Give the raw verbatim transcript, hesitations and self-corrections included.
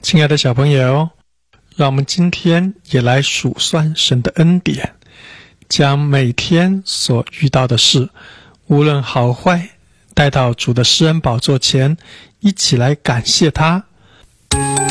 亲爱的小朋友，让我们今天也来数算神的恩典，将每天所遇到的事，无论好坏，带到主的施恩宝座前，一起来感谢他。